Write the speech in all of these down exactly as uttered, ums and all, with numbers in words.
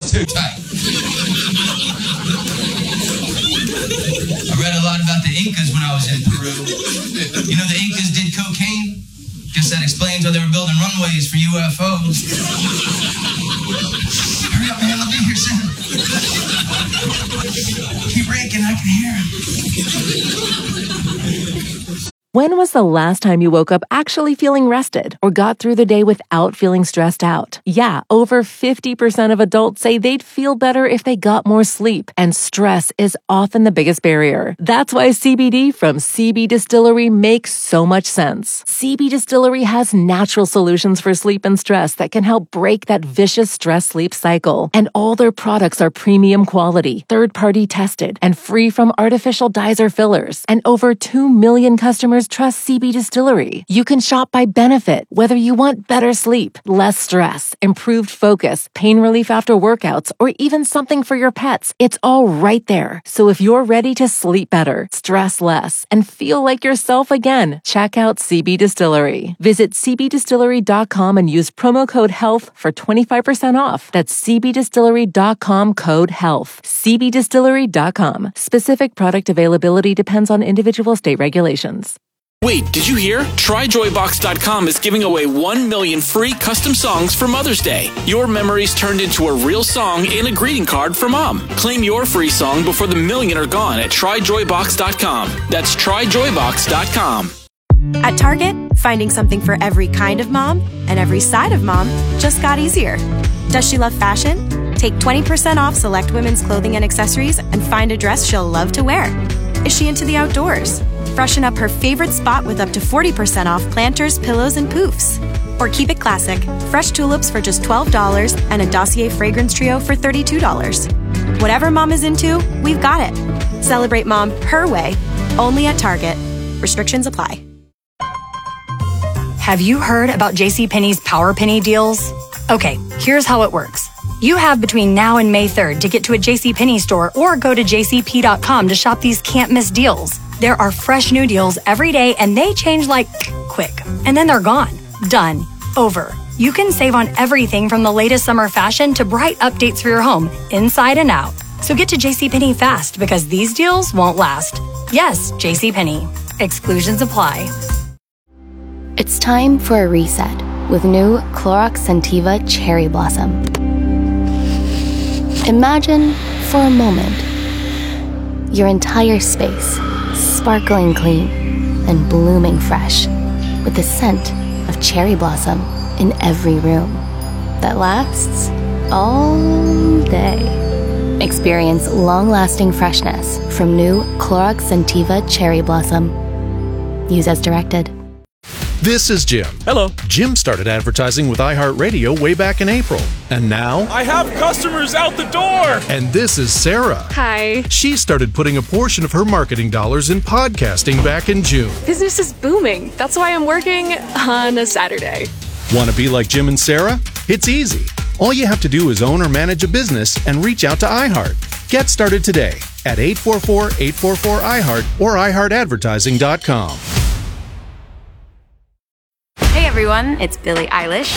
too tight. I read a lot about the Incas when I was in Peru. You know the Incas did cocaine? Guess that explains why they were building runways for U F Os. Hurry up, man. Let me hear sound. Keep ranking. I can hear him. When was the last time you woke up actually feeling rested or got through the day without feeling stressed out? Yeah, over fifty percent of adults say they'd feel better if they got more sleep, and stress is often the biggest barrier. That's why C B D from C B Distillery makes so much sense. C B Distillery has natural solutions for sleep and stress that can help break that vicious stress-sleep cycle. And all their products are premium quality, third-party tested, and free from artificial dyes or fillers. And over two million customers trust C B Distillery. You can shop by benefit, whether you want better sleep, less stress, improved focus, pain relief after workouts, or even something for your pets. It's all right there. So if you're ready to sleep better, stress less, and feel like yourself again, check out C B Distillery. Visit c b distillery dot com and use promo code HEALTH for twenty-five percent off. That's c b distillery dot com code HEALTH. c b distillery dot com. Specific product availability depends on individual state regulations. Wait, did you hear? Try joy box dot com is giving away one million free custom songs for Mother's Day. Your memories turned into a real song and a greeting card for Mom. Claim your free song before the million are gone at try joy box dot com. That's try joy box dot com. At Target, finding something for every kind of mom and every side of mom just got easier. Does she love fashion? Take twenty percent off select women's clothing and accessories and find a dress she'll love to wear. Is she into the outdoors? Freshen up her favorite spot with up to forty percent off planters, pillows, and poofs. Or keep it classic. Fresh tulips for just twelve dollars and a Dossier fragrance trio for thirty-two dollars. Whatever mom is into, we've got it. Celebrate mom her way, only at Target. Restrictions apply. Have you heard about JCPenney's Power Penny deals? Okay, here's how it works. You have between now and May third to get to a JCPenney store or go to j c p dot com to shop these can't-miss deals. There are fresh new deals every day, and they change like quick. And then they're gone. Done. Over. You can save on everything from the latest summer fashion to bright updates for your home, inside and out. So get to JCPenney fast, because these deals won't last. Yes, JCPenney. Exclusions apply. It's time for a reset with new Clorox Scentiva Cherry Blossom. Imagine, for a moment, your entire space sparkling clean and blooming fresh with the scent of cherry blossom in every room that lasts all day. Experience long-lasting freshness from new Clorox Scentiva Cherry Blossom. Use as directed. This is Jim. Hello. Jim started advertising with iHeartRadio way back in April. And now... I have customers out the door! And this is Sarah. Hi. She started putting a portion of her marketing dollars in podcasting back in June. Business is booming. That's why I'm working on a Saturday. Want to be like Jim and Sarah? It's easy. All you have to do is own or manage a business and reach out to iHeart. Get started today at eight four four, eight four four, I heart or i heart advertising dot com. Hey everyone, it's Billie Eilish.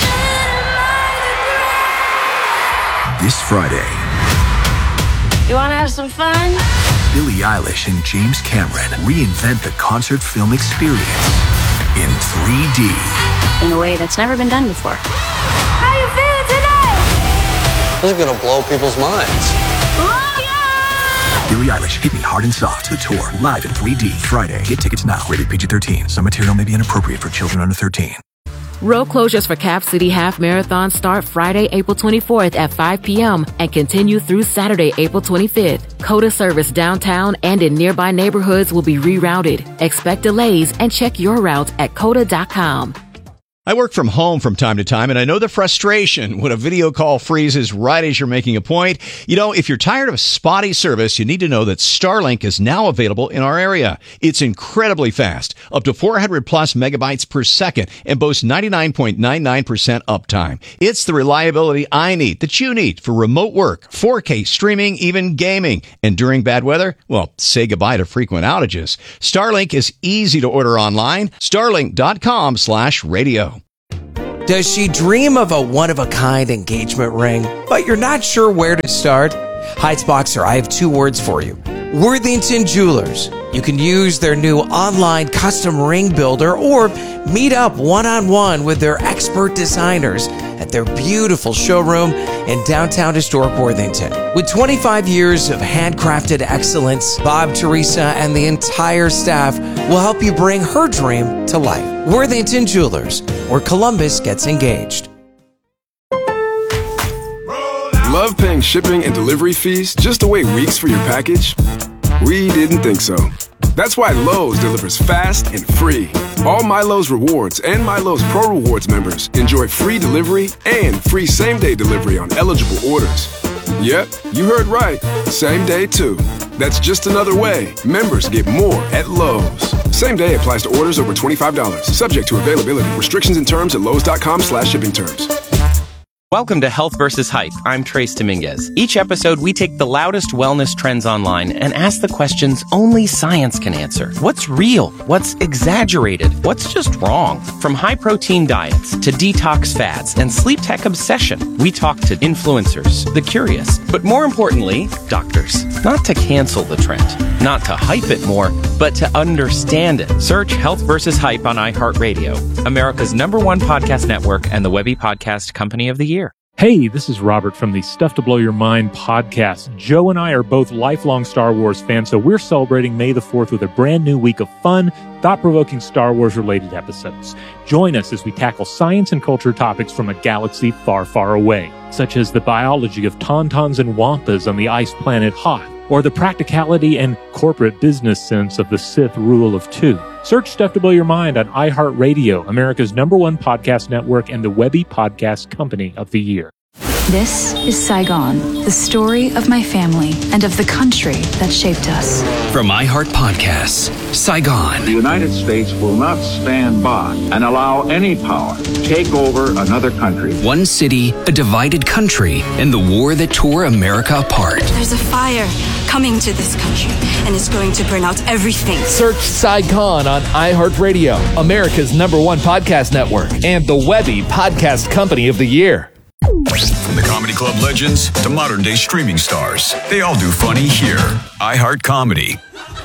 This Friday, You wanna have some fun? Billie Eilish and James Cameron reinvent the concert film experience in three D. In a way that's never been done before. How you feeling tonight? This is gonna blow people's minds. Billie Eilish, Hit Me Hard and Soft, the tour, live in three D, Friday. Get tickets now. Rated P G thirteen. Some material may be inappropriate for children under thirteen. Road closures for Cap City Half Marathon start Friday, April twenty-fourth at five p.m. and continue through Saturday, April twenty-fifth. COTA service downtown and in nearby neighborhoods will be rerouted. Expect delays and check your route at cota dot com. I work from home from time to time, and I know the frustration when a video call freezes right as you're making a point. You know, if you're tired of spotty service, you need to know that Starlink is now available in our area. It's incredibly fast, up to four hundred plus megabytes per second, and boasts ninety-nine point nine nine percent uptime. It's the reliability I need, that you need, for remote work, four K streaming, even gaming. And during bad weather, well, say goodbye to frequent outages. Starlink is easy to order online. Starlink dot com slash radio. Does she dream of a one-of-a-kind engagement ring, but you're not sure where to start? Heights Boxer, I have two words for you. Worthington Jewelers. You can use their new online custom ring builder or meet up one-on-one with their expert designers at their beautiful showroom in downtown historic Worthington. With twenty-five years of handcrafted excellence, Bob, Teresa, and the entire staff will help you bring her dream to life. Worthington Jewelers, where Columbus gets engaged. Love paying shipping and delivery fees just to wait weeks for your package? We didn't think so. That's why Lowe's delivers fast and free. All MyLowe's Rewards and MyLowe's Pro Rewards members enjoy free delivery and free same-day delivery on eligible orders. Yep, you heard right. Same day, too. That's just another way members get more at Lowe's. Same day applies to orders over twenty-five dollars. Subject to availability. Restrictions and terms at lowes.com slash shipping terms. Welcome to Health versus. Hype. I'm Trace Dominguez. Each episode, we take the loudest wellness trends online and ask the questions only science can answer. What's real? What's exaggerated? What's just wrong? From high-protein diets to detox fads and sleep tech obsession, we talk to influencers, the curious, but more importantly, doctors. Not to cancel the trend, not to hype it more, but to understand it. Search Health versus. Hype on iHeartRadio, America's number one podcast network and the Webby Podcast Company of the Year. Hey, this is Robert from the Stuff to Blow Your Mind podcast. Joe and I are both lifelong Star Wars fans, so we're celebrating May the fourth with a brand new week of fun, thought-provoking Star Wars-related episodes. Join us as we tackle science and culture topics from a galaxy far, far away, such as the biology of tauntauns and wampas on the ice planet Hoth, or the practicality and corporate business sense of the Sith rule of two. Search Stuff to Blow Your Mind on iHeartRadio, America's number one podcast network and the Webby Podcast Company of the Year. This is Saigon, the story of my family and of the country that shaped us. From iHeart Podcasts, Saigon. The United States will not stand by and allow any power to take over another country. One city, a divided country, and the war that tore America apart. There's a fire coming to this country, and it's going to burn out everything. Search Saigon on iHeartRadio, America's number one podcast network, and the Webby Podcast Company of the Year. From the comedy club legends to modern-day streaming stars, they all do funny here. iHeart Comedy.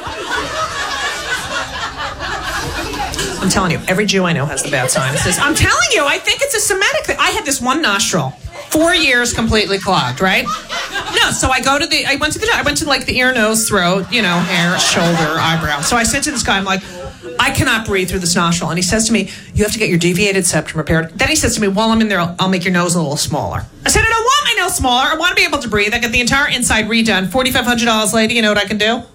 I'm telling you, every Jew I know has the bad sinuses. I'm telling you, I think it's a Semitic thing. I had this one nostril, four years completely clogged, right? No, so I go to the, I went to the, I went to like the ear, nose, throat, you know, hair, shoulder, eyebrow. So I said to this guy, I'm like, I cannot breathe through this nostril. And he says to me, you have to get your deviated septum repaired. Then he says to me, while I'm in there, I'll, I'll make your nose a little smaller. I said, I don't want my nose smaller. I want to be able to breathe. I get the entire inside redone. forty-five hundred dollars later, you know what I can do?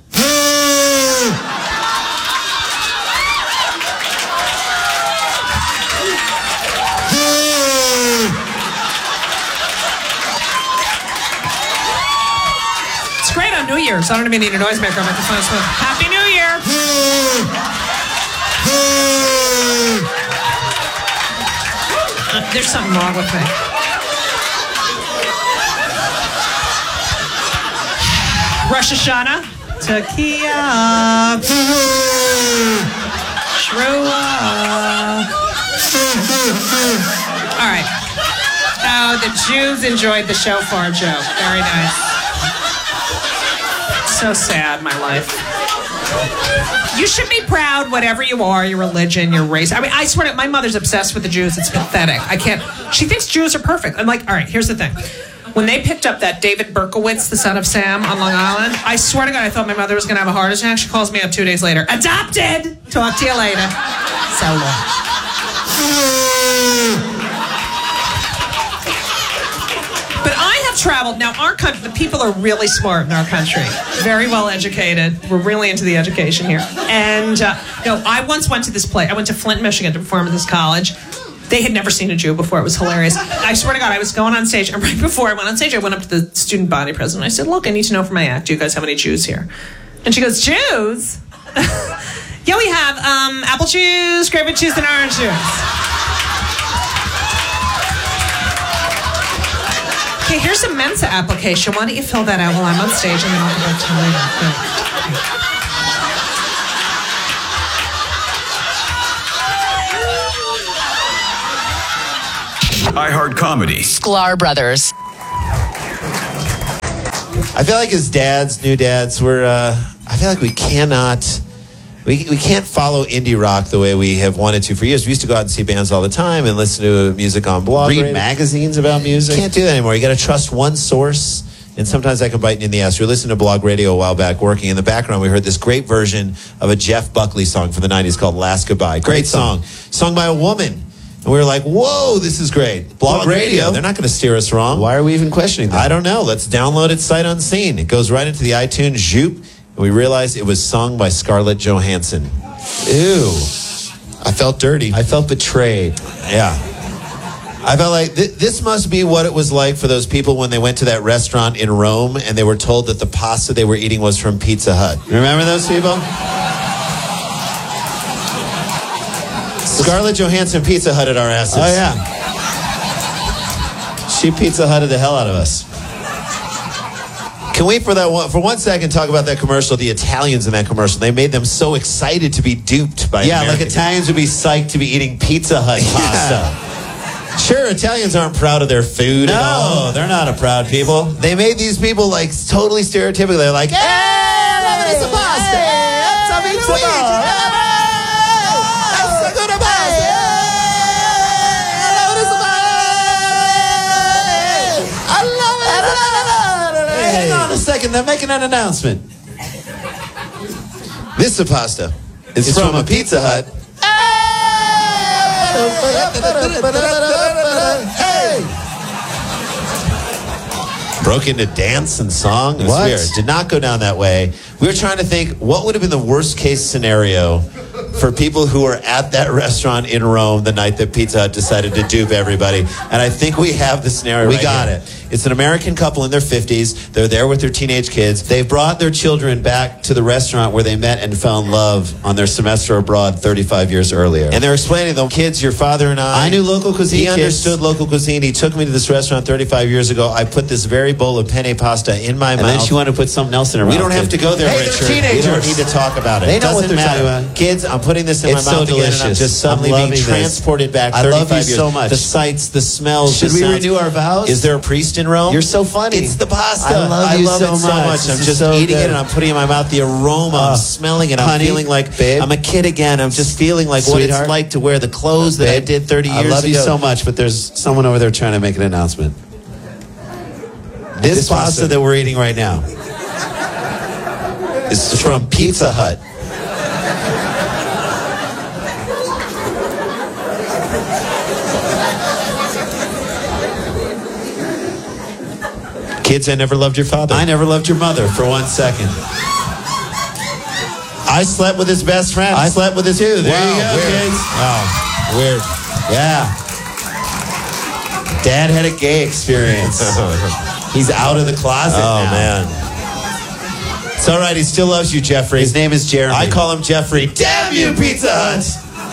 It's great on New Year's. I don't even need a noisemaker. I'm at the phone. Happy New Year! Uh, there's something wrong with me. Rosh Hashanah. Tekiah. Shruah. All right. Oh, the Jews enjoyed the shofar joke. Very nice. So sad, my life. You should be proud, whatever you are, your religion, your race. I mean, I swear to my mother's obsessed with the Jews. It's pathetic. I can't. She thinks Jews are perfect. I'm like, all right, here's the thing. When they picked up that David Berkowitz, the son of Sam, on Long Island, I swear to God, I thought my mother was going to have a heart attack. She calls me up two days later. Adopted! Talk to you later. So long. But I have traveled. Now, our country, the people are really smart in our country. Very well educated. We're really into the education here. And, uh, no, I once went to this place. I went to Flint, Michigan to perform at this college. They had never seen a Jew before. It was hilarious. I swear to God, I was going on stage, and right before I went on stage, I went up to the student body president. I said, look, I need to know for my act, do you guys have any Jews here? And she goes, Jews? Yeah, we have um, apple juice, grapefruit juice, and orange juice. Okay, here's a Mensa application. Why don't you fill that out while I'm on stage, and then I'll go back to you later. iHeart Comedy. Sklar Brothers. I feel like as dads, new dads, we're, uh, I feel like we cannot, we, we can't follow indie rock the way we have wanted to for years. We used to go out and see bands all the time and listen to music on blog. Read radio. magazines about music. You can't do that anymore. You got to trust one source. And sometimes I can bite you in the ass. We were listening to blog radio a while back working. In the background, we heard this great version of a Jeff Buckley song from the nineties called Last Goodbye. Great, great song. song. Sung by a woman. And we were like, whoa, this is great. Blog, blog radio. radio. They're not going to steer us wrong. Why are we even questioning that? I don't know. Let's download it sight unseen. It goes right into the iTunes Joop. And we realized it was sung by Scarlett Johansson. Ew. I felt dirty. I felt betrayed. Yeah. I felt like th- this must be what it was like for those people when they went to that restaurant in Rome and they were told that the pasta they were eating was from Pizza Hut. Remember those people? Scarlett Johansson Pizza Hutted our asses. Oh, yeah. She Pizza Hutted the hell out of us. Can we, for that one, for one second, talk about that commercial, the Italians in that commercial? They made them so excited to be duped by Yeah, American. Like Italians would be psyched to be eating Pizza Hut pasta. Yeah. Sure, Italians aren't proud of their food no, at all. They're not a proud people. They made these people, like, totally stereotypical. They're like, hey, hey, hey, pasta. Hey, hey, hey, Hang on a second, they're making an announcement. This pasta is it's from, from a Pizza Hut. Hey! Broke into dance and song. It was what? Weird. Did not go down that way. We were trying to think, what would have been the worst case scenario for people who were at that restaurant in Rome the night that Pizza Hut decided to dupe everybody. And I think we have the scenario We right got here. it. It's an American couple in their fifties. They're there with their teenage kids. They've brought their children back to the restaurant where they met and fell in love on their semester abroad thirty-five years earlier. And they're explaining to them, kids, your father and I... I knew local cuisine. He kids. understood local cuisine. He took me to this restaurant thirty-five years ago. I put this very bowl of penne pasta in my and mouth. And then she wanted to put something else in her mouth. We don't have to go there, hey, Richard. Teenagers. We don't need to talk about it. They know Doesn't what they're matter. talking about. Kids, I'm putting this in it's my mouth so delicious. Again, and I'm just suddenly I'm being transported this. back thirty-five I love you years. so much. The sights, the smells, Should the we sounds. renew our vows? Is there a priest in Rome? You're so funny. It's the pasta. I love, I you love so, it so much. much. I'm just so eating good. it and I'm putting it in my mouth. The aroma, uh, I'm smelling it. I'm honey, feeling like babe, I'm a kid again. I'm just feeling like Sweetheart, what it's like to wear the clothes that babe, I did thirty years ago. I love ago. you so much, but there's someone over there trying to make an announcement. This, this pasta, pasta that we're eating right now is from Pizza Hut. Kids, I never loved your father. I never loved your mother for one second. I slept with his best friend. I slept with his too. There wow, you go, weird. kids. Wow, weird. Yeah. Dad had a gay experience. He's out of the closet oh, now. man. It's all right. He still loves you, Jeffrey. His name is Jeremy. I call him Jeffrey. Damn you, Pizza Hut!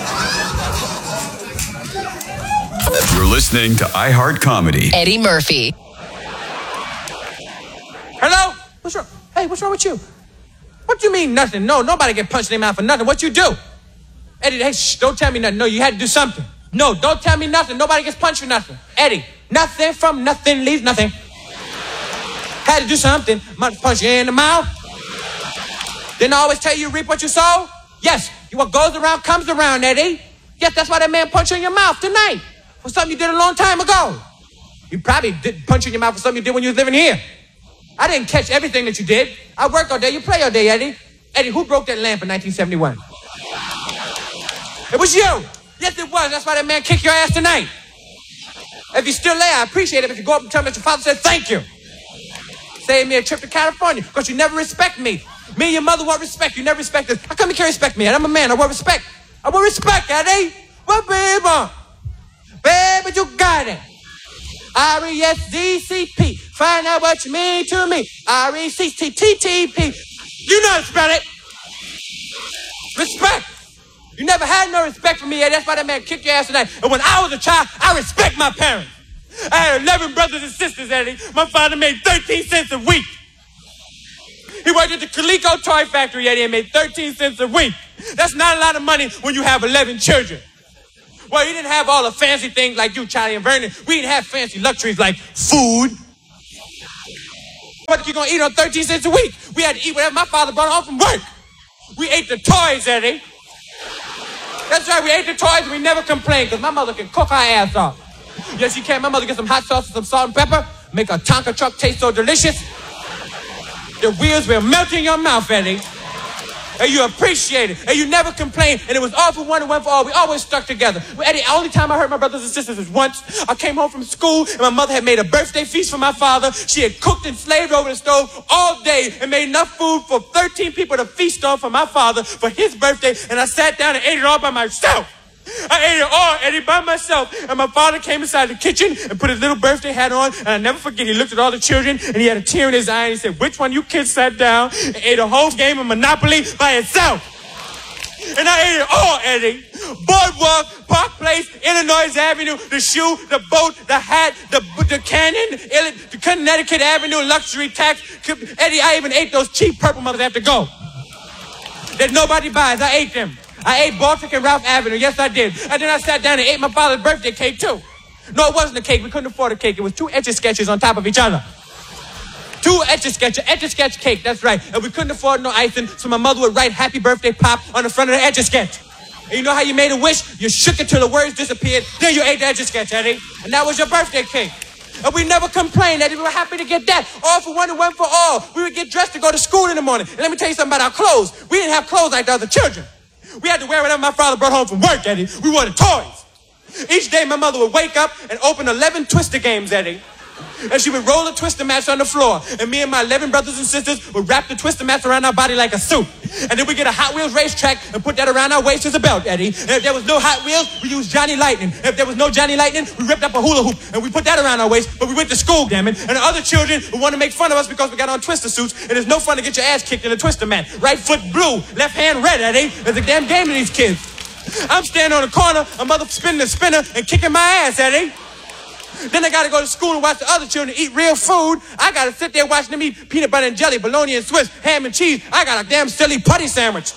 You're listening to iHeart Comedy. Eddie Murphy. Hello? What's wrong? Hey, what's wrong with you? What do you mean nothing? No, nobody get punched in the mouth for nothing. What you do? Eddie, hey, shh, don't tell me nothing. No, you had to do something. No, don't tell me nothing. Nobody gets punched for nothing. Eddie, nothing from nothing leaves nothing. Had to do something. Might punch you in the mouth. Didn't I always tell you, you reap what you sow? Yes, what goes around comes around, Eddie. Yes, that's why that man punched you in your mouth tonight. For something you did a long time ago. You probably did punch you in your mouth for something you did when you was living here. I didn't catch everything that you did. I work all day, you play all day, Eddie. Eddie, who broke that lamp in nineteen seventy-one? It was you. Yes, it was. That's why that man kicked your ass tonight. If you're still there, I appreciate it if you go up and tell me that your father said thank you. Save me a trip to California, because you never respect me. Me and your mother want respect. You never respect us. How come you can't respect me? I'm a man. I want respect. I want respect, Eddie. What, baby? Baby, you got it. R E S D C P. Find out what you mean to me. R E C T T T P. You know how to spell it. Respect. You never had no respect for me, Eddie. That's why that man kicked your ass tonight. And when I was a child, I respect my parents. I had eleven brothers and sisters, Eddie. My father made thirteen cents a week. He worked at the Coleco toy factory, Eddie, and made thirteen cents a week. That's not a lot of money when you have eleven children. Well, he didn't have all the fancy things like you, Charlie and Vernon. We didn't have fancy luxuries like food. What you gonna eat on thirteen cents a week? We had to eat whatever my father brought home from work. We ate the toys, Eddie. That's right, we ate the toys and we never complained because my mother can cook her ass off. Yes, she can. My mother get some hot sauce and some salt and pepper, make a Tonka truck taste so delicious. The wheels will melt in your mouth, Eddie. And you appreciate it. And you never complained. And it was all for one and one for all. We always stuck together. Well, Eddie, the only time I heard my brothers and sisters was once. I came home from school and my mother had made a birthday feast for my father. She had cooked and slaved over the stove all day and made enough food for thirteen people to feast on for my father for his birthday. And I sat down and ate it all by myself. I ate it all, Eddie, by myself. And my father came inside the kitchen and put his little birthday hat on. And I never forget, he looked at all the children and he had a tear in his eye. And he said, which one of you kids sat down and ate a whole game of Monopoly by itself? And I ate it all, Eddie. Boardwalk, Park Place, Illinois Avenue, the shoe, the boat, the hat, the, the cannon, the Connecticut Avenue, luxury tax. Eddie, I even ate those cheap purple mothers after go that nobody buys. I ate them. I ate Baltic and Ralph Avenue. Yes, I did. And then I sat down and ate my father's birthday cake, too. No, it wasn't a cake. We couldn't afford a cake. It was two Etch-a-Sketches on top of each other. Two Etch-a-Sketch, Etch-a-Sketch cake, that's right. And we couldn't afford no icing, so my mother would write Happy Birthday Pop on the front of the Etch-a-Sketch. And you know how you made a wish? You shook it till the words disappeared, then you ate the Etch-a-Sketch, Eddie. And that was your birthday cake. And we never complained, Eddie. We were happy to get that. All for one and one for all. We would get dressed to go to school in the morning. And let me tell you something about our clothes. We didn't have clothes like the other children. We had to wear whatever my father brought home from work, Eddie. We wanted toys. Each day, my mother would wake up and open eleven Twister games, Eddie. And she would roll a Twister mats on the floor. And me and my eleven brothers and sisters would wrap the Twister mats around our body like a suit. And then we'd get a Hot Wheels racetrack and put that around our waist as a belt, Eddie. And if there was no Hot Wheels, we used Johnny Lightning. And if there was no Johnny Lightning, we ripped up a hula hoop and we put that around our waist. But we went to school, damn it. And the other children would want to make fun of us because we got on Twister suits. And it's no fun to get your ass kicked in a Twister mat. Right foot blue, left hand red, Eddie. There's a damn game to these kids. I'm standing on the corner, a mother spinning the spinner and kicking my ass, Eddie. Then I got to go to school and watch the other children eat real food. I got to sit there watching them eat peanut butter and jelly, bologna and Swiss, ham and cheese. I got a damn silly putty sandwich.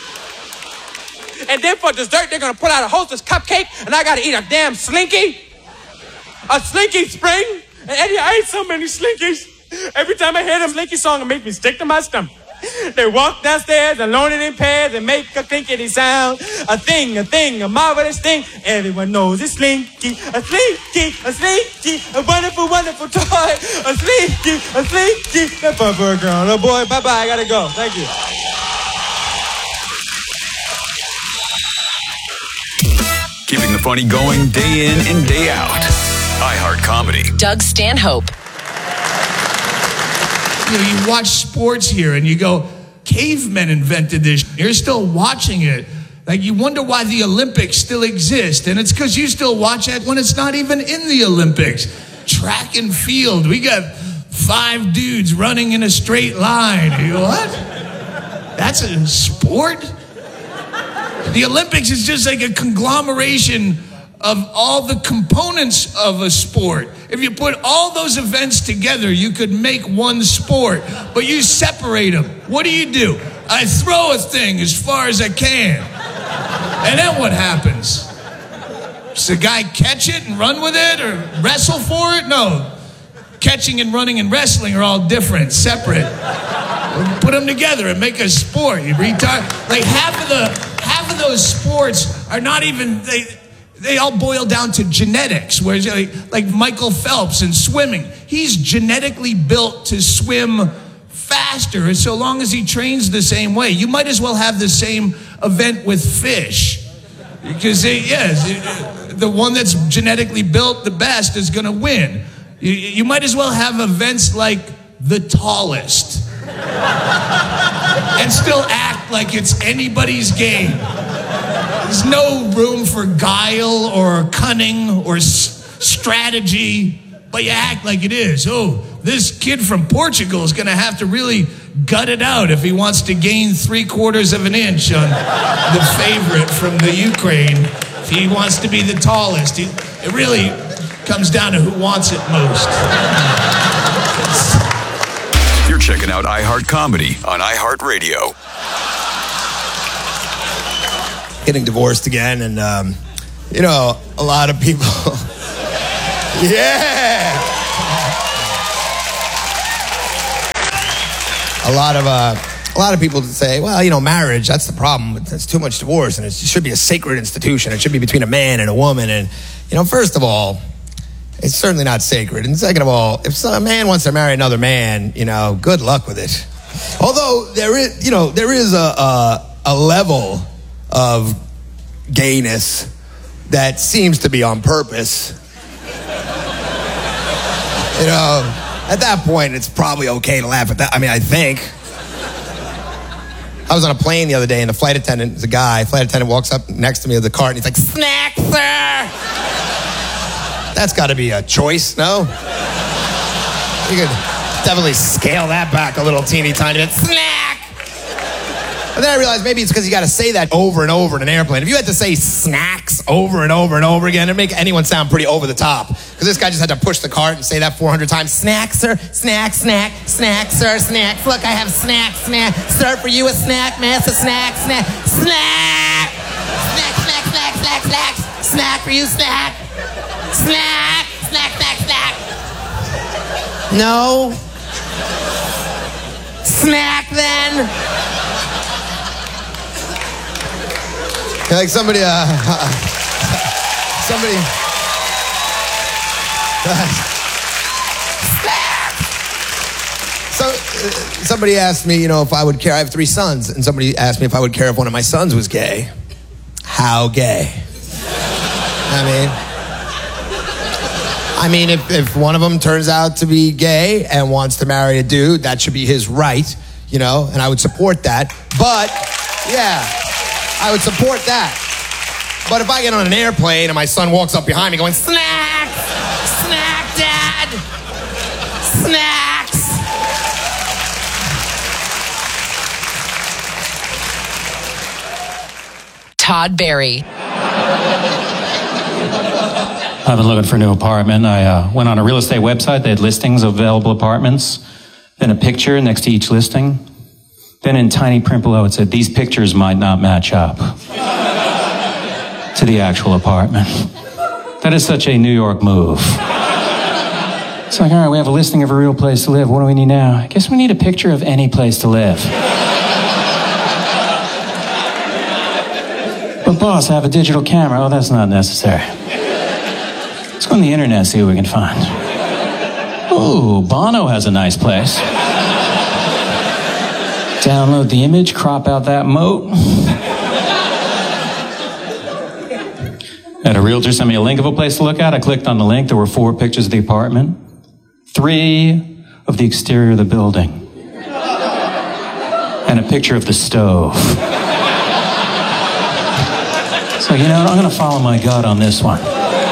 And then for dessert, they're going to pull out a Hostess cupcake, and I got to eat a damn Slinky. A Slinky Spring. And Eddie, I ate so many Slinkies. Every time I hear them Slinky song, it makes me stick to my stomach. They walk downstairs alone and in pairs and make a clinkety sound. A thing, a thing, a marvelous thing. Everyone knows it's Slinky, a Slinky, a Slinky, a wonderful, wonderful toy. A Slinky, a Slinky, a purple girl, a boy. Bye-bye, I gotta go. Thank you. Keeping the funny going day in and day out. iHeart Comedy. Doug Stanhope. You know, you watch sports here and you go, cavemen invented this. You're still watching it. Like, you wonder why the Olympics still exist. And it's because you still watch it when it's not even in the Olympics. Track and field. We got five dudes running in a straight line. You go, what? That's a sport? The Olympics is just like a conglomeration of all the components of a sport. If you put all those events together, you could make one sport, but you separate them. What do you do? I throw a thing as far as I can. And then what happens? Does the guy catch it and run with it or wrestle for it? No. Catching and running and wrestling are all different, separate. Put them together and make a sport. You retard. Like half of the half of those sports are not even they They all boil down to genetics, where like, like Michael Phelps in swimming, he's genetically built to swim faster, and so long as he trains the same way. You might as well have the same event with fish, because they, yes, the one that's genetically built the best is going to win. You, you might as well have events like the tallest, and still act like it's anybody's game. There's no room for guile or cunning or s- strategy, but you act like it is. Oh, this kid from Portugal is going to have to really gut it out if he wants to gain three quarters of an inch on the favorite from the Ukraine. If he wants to be the tallest, he, it really comes down to who wants it most. You're checking out iHeart Comedy on iHeartRadio. Getting divorced again, and um, You know, a lot of people... yeah! A lot of, uh, a lot of people say, well, you know, marriage, that's the problem. It's too much divorce, and it should be a sacred institution. It should be between a man and a woman. And, you know, first of all, it's certainly not sacred. And second of all, if a man wants to marry another man, you know, good luck with it. Although there is, you know, there is a, a, a level of gayness that seems to be on purpose. You know, at that point, it's probably okay to laugh at that. I mean, I think. I was on a plane the other day, and the flight attendant is a guy. Flight attendant walks up next to me with the cart, and he's like, "Snack, sir." That's got to be a choice, no? You could definitely scale that back a little teeny tiny bit. Snack! But then I realized maybe it's because you got to say that over and over in an airplane. If you had to say snacks over and over and over again, it'd make anyone sound pretty over the top. Because this guy just had to push the cart and say that four hundred times. Snack, sir. Snack, snack. Snack, sir. Snack. Look, I have snack, snack. Sir, for you a snack, miss. A snack, snack. Snack! Snack, snack, snack, snack, snack. Snack for you, snack. Snack! Snack, snack, snack! No? Snack, then? Like somebody, uh... somebody... Snack! So, uh, somebody asked me, you know, if I would care... I have three sons, and somebody asked me if I would care if one of my sons was gay. How gay? I mean... I mean, if, if one of them turns out to be gay and wants to marry a dude, that should be his right, you know, and I would support that. But, yeah, I would support that. But if I get on an airplane and my son walks up behind me going, snack, snack, Dad, snacks. Todd Barry. I've been looking for a new apartment. I uh, went on a real estate website. They had listings of available apartments. Then a picture next to each listing. Then in tiny print below it said, these pictures might not match up to the actual apartment. That is such a New York move. It's like, all right, we have a listing of a real place to live. What do we need now? I guess we need a picture of any place to live. But boss, I have a digital camera. Oh, that's not necessary. Let's go on the internet and see what we can find. Ooh, Bono has a nice place. Download the image, crop out that moat. Had a realtor send me a link of a place to look at. I clicked on the link. There were four pictures of the apartment. Three of the exterior of the building. And a picture of the stove. So, you know, I'm going to follow my gut on this one.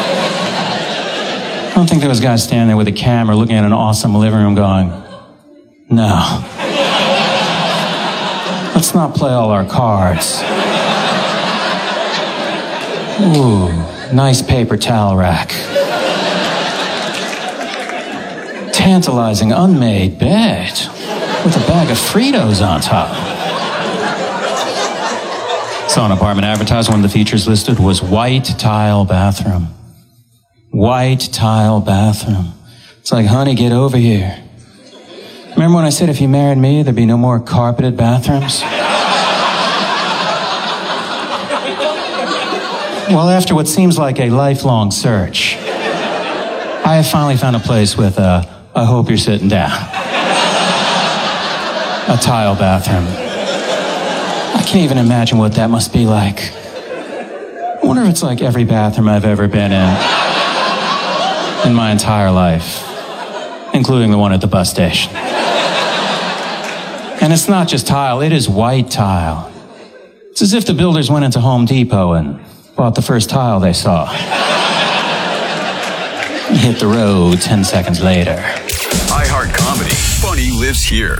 I don't think there was a guy standing there with a camera looking at an awesome living room going, no. Let's not play all our cards. Ooh, nice paper towel rack. Tantalizing unmade bed with a bag of Fritos on top. Saw an apartment advertised. One of the features listed was white tile bathroom. White tile bathroom. It's like, honey, get over here. Remember when I said if you married me, there'd be no more carpeted bathrooms? Well, after what seems like a lifelong search, I have finally found a place with a, I hope you're sitting down. A tile bathroom. I can't even imagine what that must be like. I wonder if it's like every bathroom I've ever been in. In my entire life, including the one at the bus station. And it's not just tile, it is white tile. It's as if the builders went into Home Depot and bought the first tile they saw. Hit the road ten seconds later. iHeart Comedy. Funny lives here.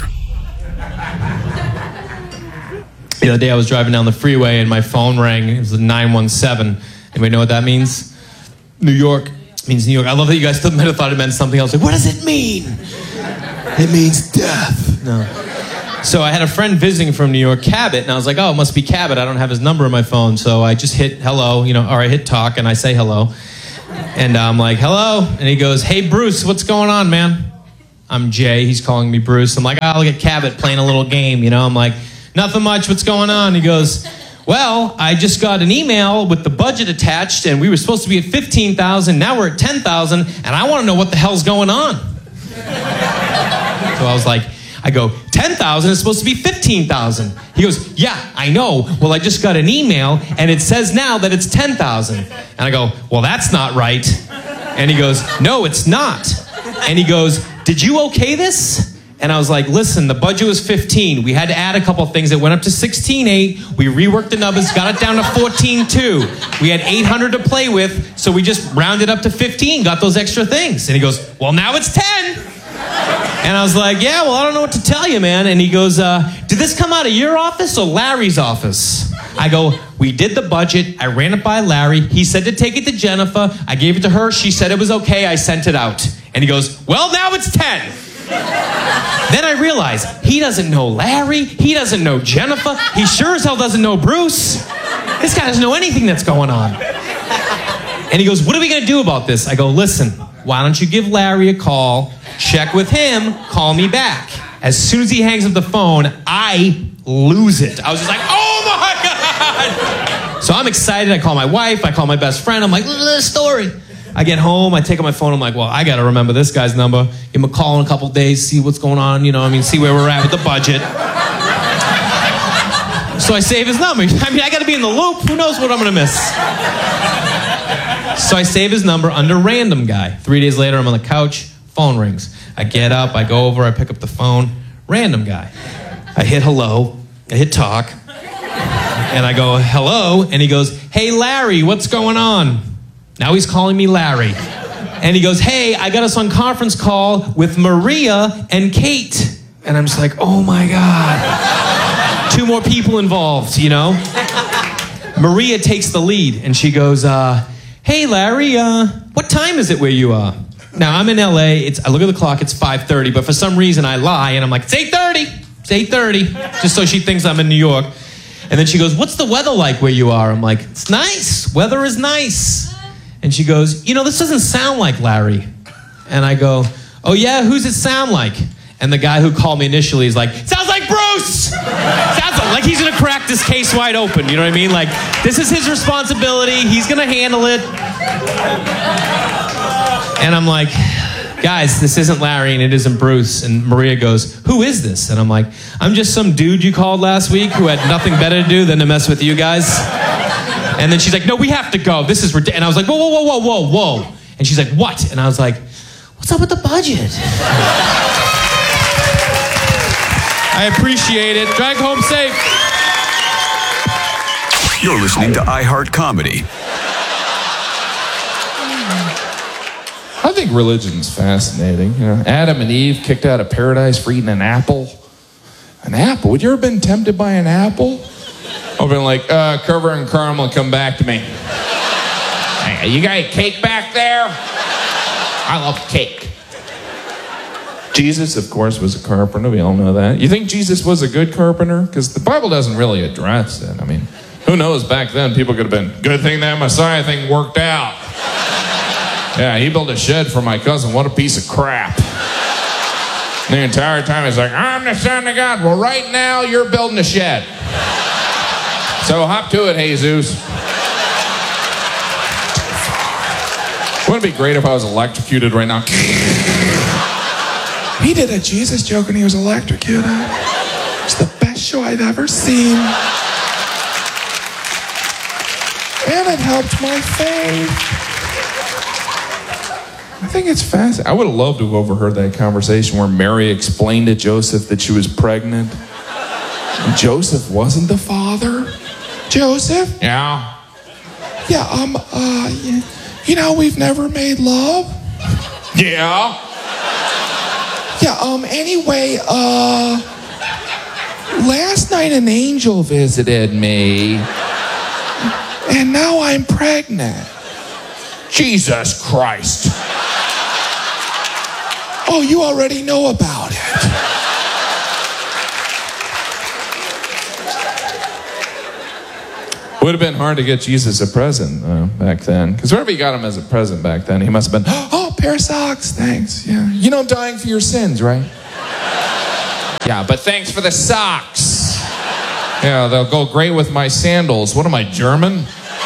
The other day I was driving down the freeway and my phone rang. It was a nine one seven. Anybody know what that means? New York. It means New York. I love that you guys might have thought it meant something else. Like, what does it mean? It means death. No. So I had a friend visiting from New York, Cabot, and I was like, oh, it must be Cabot. I don't have his number in my phone. So I just hit hello, you know, or I hit talk, and I say hello. And I'm like, hello. And he goes, hey, Bruce, what's going on, man? I'm Jay. He's calling me Bruce. I'm like, oh, look at Cabot playing a little game, you know. I'm like, nothing much. What's going on? He goes, well, I just got an email with the budget attached, and we were supposed to be at fifteen thousand. Now we're at ten thousand, and I want to know what the hell's going on. So I was like, I go, ten thousand is supposed to be fifteen thousand. He goes, yeah, I know. Well, I just got an email, and it says now that it's ten thousand. And I go, well, that's not right. And he goes, no, it's not. And he goes, did you okay this? And I was like, listen, the budget was fifteen. We had to add a couple things. It went up to sixteen eight. We reworked the numbers, got it down to fourteen two. We had eight hundred to play with, so we just rounded up to fifteen, got those extra things. And he goes, well, now it's ten. And I was like, yeah, well, I don't know what to tell you, man. And he goes, uh, did this come out of your office or Larry's office? I go, we did the budget. I ran it by Larry. He said to take it to Jennifer. I gave it to her. She said it was okay. I sent it out. And he goes, well, now it's ten. Then I realized he doesn't know Larry. He doesn't know Jennifer. He sure as hell doesn't know Bruce. This guy doesn't know anything that's going on. And he goes, what are we going to do about this? I go, listen, why don't you give Larry a call, check with him, call me back. As soon as he hangs up the phone, I lose it. I was just like, oh my God. So I'm excited. I call my wife. I call my best friend. I'm like, look at this story. I get home, I take out my phone, I'm like, well, I gotta remember this guy's number. Give him a call in a couple days, see what's going on, you know, I mean, see where we're at with the budget. So I save his number. I mean, I gotta be in the loop. Who knows what I'm gonna miss? So I save his number under random guy. Three days later, I'm on the couch, phone rings. I get up, I go over, I pick up the phone, random guy. I hit hello, I hit talk, and I go, hello, and he goes, hey, Larry, what's going on? Now he's calling me Larry. And he goes, hey, I got us on conference call with Maria and Kate. And I'm just like, oh my God. Two more people involved, you know? Maria takes the lead and she goes, uh, hey, Larry, uh, what time is it where you are? Now, I'm in L A. It's, I look at the clock, it's five thirty, but for some reason I lie and I'm like, it's eight thirty. It's eight thirty. Just so she thinks I'm in New York. And then she goes, what's the weather like where you are? I'm like, it's nice. Weather is nice. And she goes, you know, this doesn't sound like Larry. And I go, oh yeah, who's it sound like? And the guy who called me initially is like, sounds like Bruce! Sounds like he's gonna crack this case wide open, you know what I mean? Like, this is his responsibility, he's gonna handle it. And I'm like, guys, this isn't Larry and it isn't Bruce. And Maria goes, who is this? And I'm like, I'm just some dude you called last week who had nothing better to do than to mess with you guys. And then she's like, no, we have to go. This is ridiculous. And I was like, whoa, whoa, whoa, whoa, whoa, whoa. And she's like, what? And I was like, what's up with the budget? I appreciate it. Drive home safe. You're listening to iHeart Comedy. I think religion's fascinating. You know, Adam and Eve kicked out of paradise for eating an apple. An apple? Would you ever been tempted by an apple? I've been like, uh, cover and caramel, come back to me. Hey, you got a cake back there? I love cake. Jesus, of course, was a carpenter. We all know that. You think Jesus was a good carpenter? Because the Bible doesn't really address it. I mean, who knows? Back then, people could have been, good thing that Messiah thing worked out. Yeah, he built a shed for my cousin. What a piece of crap. The entire time, he's like, I'm the son of God. Well, right now, you're building a shed. So hop to it, Jesus. Wouldn't it be great if I was electrocuted right now? He did a Jesus joke and he was electrocuted. It's the best show I've ever seen. And it helped my faith. I think it's fascinating. I would have loved to have overheard that conversation where Mary explained to Joseph that she was pregnant. And Joseph wasn't the father. Joseph? Yeah? Yeah, um, uh, you, you know, we've never made love. Yeah? Yeah, um, anyway, uh, last night an angel visited me. And now I'm pregnant. Jesus Christ. Oh, you already know about it. Would have been hard to get Jesus a present uh, back then. Because whenever you got him as a present back then, he must have been, oh, pair of socks, thanks. Yeah. You know, dying for your sins, right? Yeah, but thanks for the socks. Yeah, they'll go great with my sandals. What am I, German?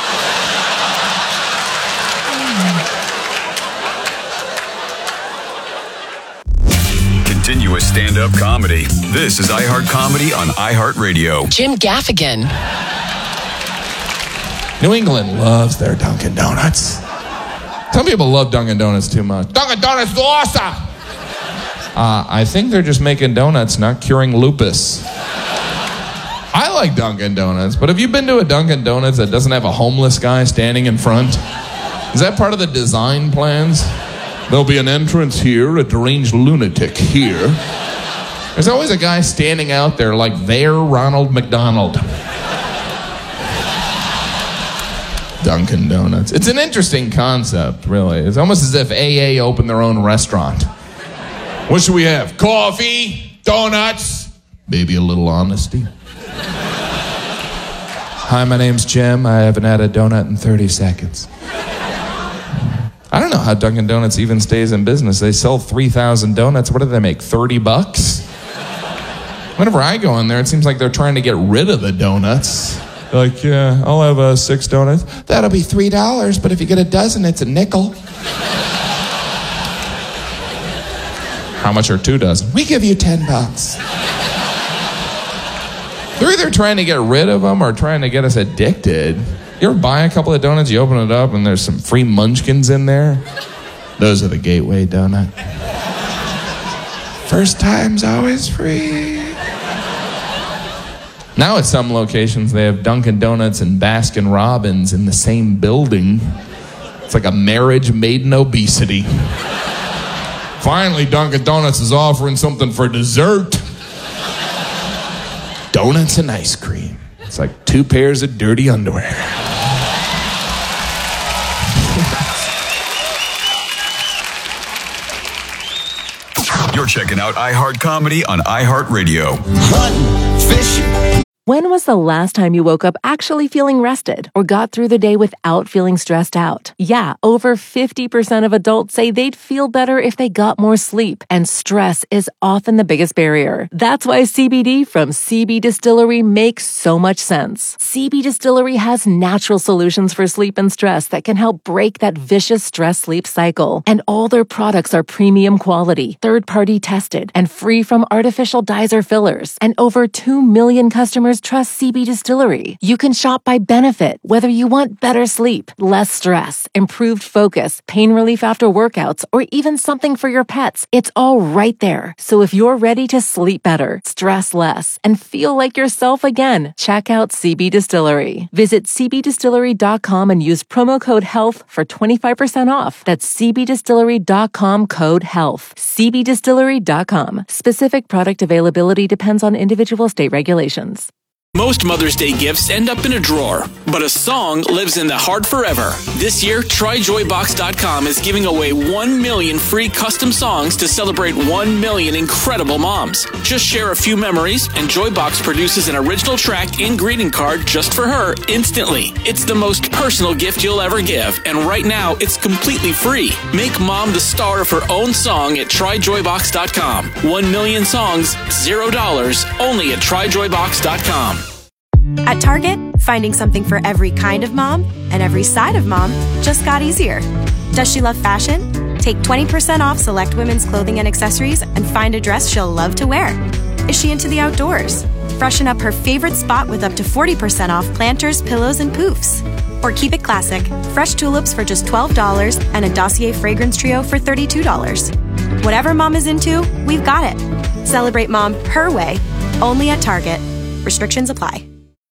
Continuous stand-up comedy. This is iHeart Comedy on iHeartRadio. Jim Gaffigan. New England loves their Dunkin' Donuts. Some people love Dunkin' Donuts too much. Dunkin' Donuts is awesome! Uh, I think they're just making donuts, not curing lupus. I like Dunkin' Donuts, but have you been to a Dunkin' Donuts that doesn't have a homeless guy standing in front? Is that part of the design plans? There'll be an entrance here, a deranged lunatic here. There's always a guy standing out there like they're Ronald McDonald. Dunkin' Donuts. It's an interesting concept, really. It's almost as if A A opened their own restaurant. What should we have? Coffee? Donuts? Maybe a little honesty. Hi, my name's Jim. I haven't had a donut in thirty seconds. I don't know how Dunkin' Donuts even stays in business. They sell three thousand donuts. What do they make, thirty bucks? Whenever I go in there, it seems like they're trying to get rid of the donuts. Like, yeah, I'll have uh, six donuts. That'll be three dollars, but if you get a dozen, it's a nickel. How much are two dozen? We give you ten bucks. They're either trying to get rid of them or trying to get us addicted. You ever buy a couple of donuts, you open it up, and there's some free munchkins in there? Those are the gateway donut. First time's always free. Now at some locations, they have Dunkin' Donuts and Baskin Robbins in the same building. It's like a marriage made in obesity. Finally, Dunkin' Donuts is offering something for dessert. Donuts and ice cream. It's like two pairs of dirty underwear. You're checking out iHeart Comedy on iHeartRadio. Hunting, fishing. When was the last time you woke up actually feeling rested or got through the day without feeling stressed out? Yeah, over fifty percent of adults say they'd feel better if they got more sleep, and stress is often the biggest barrier. That's why C B D from C B Distillery makes so much sense. C B Distillery has natural solutions for sleep and stress that can help break that vicious stress-sleep cycle. And all their products are premium quality, third-party tested, and free from artificial dyes or fillers. And over two million customers trust C B Distillery. You can shop by benefit, whether you want better sleep, less stress, improved focus, pain relief after workouts, or even something for your pets. It's all right there. So if you're ready to sleep better, stress less, and feel like yourself again, check out C B Distillery. Visit c b distillery dot com and use promo code HEALTH for twenty-five percent off. That's c b distillery dot com code HEALTH. c b distillery dot com. Specific product availability depends on individual state regulations. Most Mother's Day gifts end up in a drawer, but a song lives in the heart forever. This year, try joy box dot com is giving away one million free custom songs to celebrate one million incredible moms. Just share a few memories, and Joybox produces an original track and greeting card just for her instantly. It's the most personal gift you'll ever give, and right now, it's completely free. Make mom the star of her own song at try joy box dot com. One million songs, zero dollars, only at try joy box dot com. At Target, finding something for every kind of mom and every side of mom just got easier. Does she love fashion? Take twenty percent off select women's clothing and accessories and find a dress she'll love to wear. Is she into the outdoors? Freshen up her favorite spot with up to forty percent off planters, pillows, and poofs. Or keep it classic, fresh tulips for just twelve dollars and a Dossier fragrance trio for thirty-two dollars. Whatever mom is into, we've got it. Celebrate mom her way, only at Target. Restrictions apply.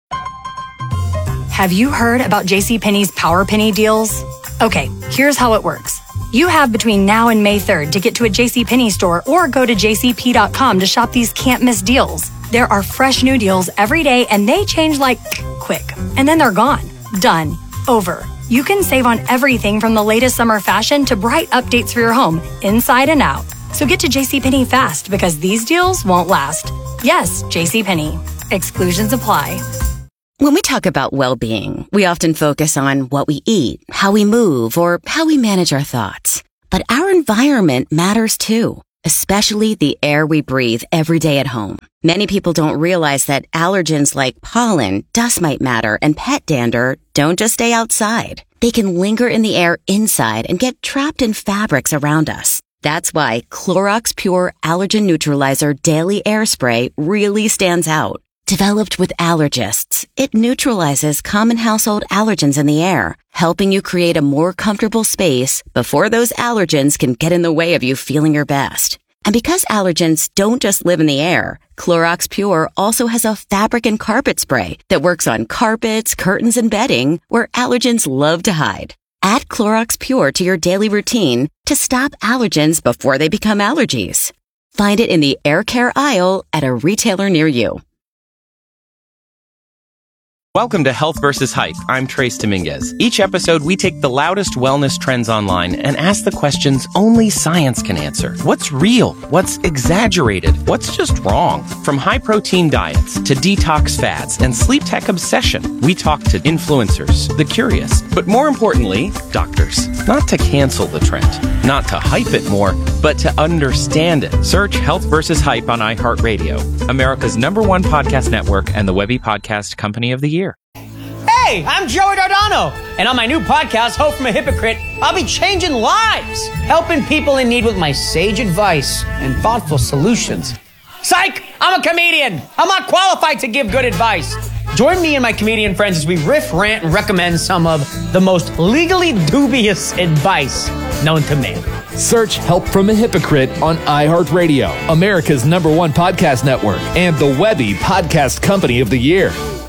Have you heard about JCPenney's Power Penny deals? Okay, here's how it works. You have between now and May third to get to a JCPenney store or go to j c p dot com to shop these can't-miss deals. There are fresh new deals every day and they change like quick. And then they're gone. Done. Over. You can save on everything from the latest summer fashion to bright updates for your home, inside and out. So get to JCPenney fast because these deals won't last. Yes, JCPenney. Exclusions apply. When we talk about well-being, we often focus on what we eat, how we move, or how we manage our thoughts. But our environment matters too, especially the air we breathe every day at home. Many people don't realize that allergens like pollen, dust mite matter, and pet dander don't just stay outside. They can linger in the air inside and get trapped in fabrics around us. That's why Clorox Pure Allergen Neutralizer Daily Air Spray really stands out. Developed with allergists, it neutralizes common household allergens in the air, helping you create a more comfortable space before those allergens can get in the way of you feeling your best. And because allergens don't just live in the air, Clorox Pure also has a fabric and carpet spray that works on carpets, curtains, and bedding where allergens love to hide. Add Clorox Pure to your daily routine to stop allergens before they become allergies. Find it in the air care aisle at a retailer near you. Welcome to Health versus Hype. I'm Trace Dominguez. Each episode, we take the loudest wellness trends online and ask the questions only science can answer. What's real? What's exaggerated? What's just wrong? From high-protein diets to detox fads and sleep tech obsession, we talk to influencers, the curious, but more importantly, doctors. Not to cancel the trend, not to hype it more, but to understand it. Search Health versus Hype on iHeartRadio, America's number one podcast network and the Webby Podcast Company of the Year. Hey, I'm Joey Dardano, and on my new podcast, Hope from a Hypocrite, I'll be changing lives, helping people in need with my sage advice and thoughtful solutions. Psych! I'm a comedian. I'm not qualified to give good advice. Join me and my comedian friends as we riff, rant, and recommend some of the most legally dubious advice known to man. Search Help from a Hypocrite on iHeartRadio, America's number one podcast network, and the Webby Podcast Company of the Year.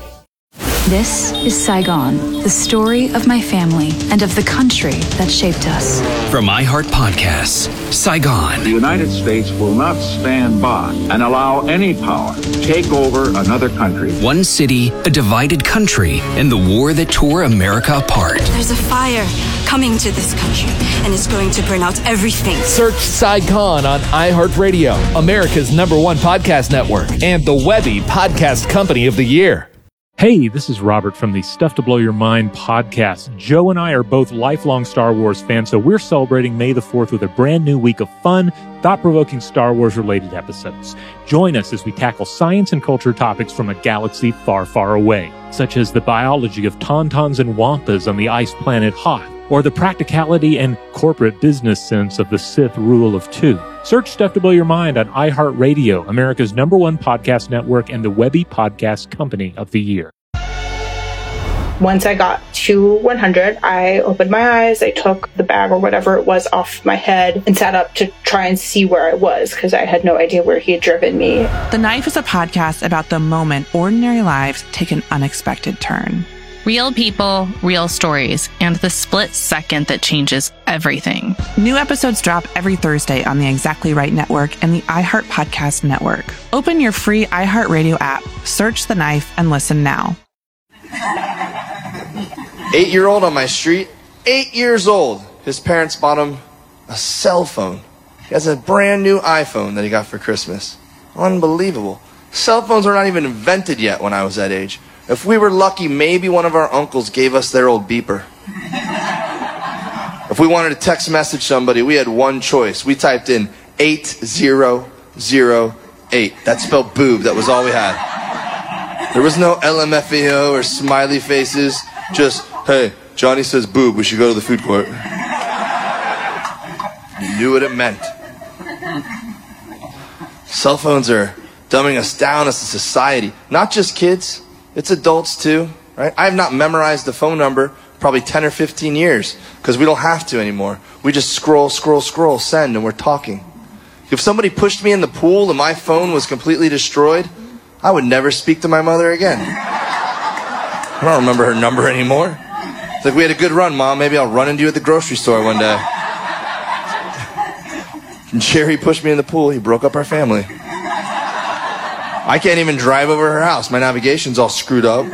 This is Saigon, the story of my family and of the country that shaped us. From iHeart Podcasts, Saigon. The United States will not stand by and allow any power to take over another country. One city, a divided country, and the war that tore America apart. There's a fire coming to this country, and it's going to burn out everything. Search Saigon on iHeartRadio, America's number one podcast network, and the Webby Podcast Company of the Year. Hey, this is Robert from the Stuff to Blow Your Mind podcast. Joe and I are both lifelong Star Wars fans, so we're celebrating May the fourth with a brand new week of fun, thought-provoking Star Wars-related episodes. Join us as we tackle science and culture topics from a galaxy far, far away, such as the biology of tauntauns and wampas on the ice planet Hoth, or the practicality and corporate business sense of the Sith rule of two. Search Stuff to Blow Your Mind on iHeartRadio, America's number one podcast network and the Webby Podcast Company of the Year. Once I got to one hundred, I opened my eyes, I took the bag or whatever it was off my head and sat up to try and see where I was because I had no idea where he had driven me. The Knife is a podcast about the moment ordinary lives take an unexpected turn. Real people, real stories, and the split second that changes everything. New episodes drop every Thursday on the Exactly Right Network and the iHeart Podcast Network. Open your free iHeartRadio app, search The Knife, and listen now. Eight-year-old on my street, eight years old. His parents bought him a cell phone. He has a brand new iPhone that he got for Christmas. Unbelievable. Cell phones were not even invented yet when I was that age. If we were lucky, maybe one of our uncles gave us their old beeper. If we wanted to text message somebody, we had one choice. We typed in eight zero zero eight. That spelled boob. That was all we had. There was no L M F A O or smiley faces. Just, hey, Johnny says boob. We should go to the food court. You knew what it meant. Cell phones are dumbing us down as a society. Not just kids. It's adults too, right? I have not memorized the phone number probably ten or fifteen years because we don't have to anymore. We just scroll, scroll, scroll, send, and we're talking. If somebody pushed me in the pool and my phone was completely destroyed, I would never speak to my mother again. I don't remember her number anymore. It's like, we had a good run, Mom. Maybe I'll run into you at the grocery store one day. And Jerry pushed me in the pool. He broke up our family. I can't even drive over her house. My navigation's all screwed up.